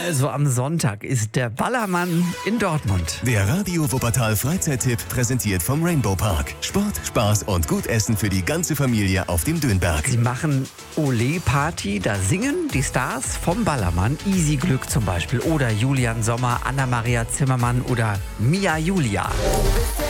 Also am Sonntag ist der Ballermann in Dortmund. Der Radio Wuppertal Freizeittipp präsentiert vom Rainbow Park. Sport, Spaß und gut Essen für die ganze Familie auf dem Dönberg. Sie machen Ole-Party, da singen die Stars vom Ballermann. Easy Glück zum Beispiel oder Julian Sommer, Anna-Maria Zimmermann oder Mia Julia.